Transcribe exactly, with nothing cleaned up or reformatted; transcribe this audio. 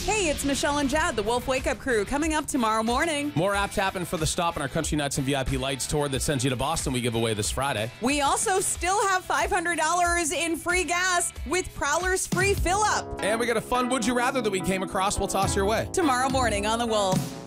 Hey, it's Michelle and Jad, the Wolf Wake Up Crew, coming up tomorrow morning. More apps happen for the stop in our Country Nights and V I P Lights tour that sends you to Boston we give away this Friday. We also still have five hundred dollars in free gas with Prowler's free fill-up. And we got a fun Would You Rather that we came across we'll toss your way. Tomorrow morning on The Wolf.